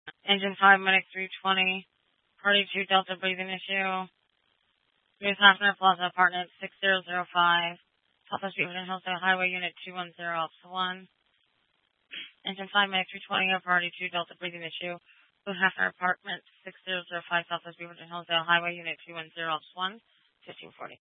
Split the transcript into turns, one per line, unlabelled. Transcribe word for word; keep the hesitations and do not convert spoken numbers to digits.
Engine five, Medic three twenty. Party two, Delta breathing issue. Louis Hafner Plaza Apartment six zero zero five. Southwest Beaverton Hillsdale Highway Unit two one zero Alpha one. Engine five, Medic three twenty, Party two, Delta breathing issue. Louis Hafner Apartment six zero zero five, Southwest Beaverton Hillsdale Highway Unit two one zero Alpha one. fifteen forty.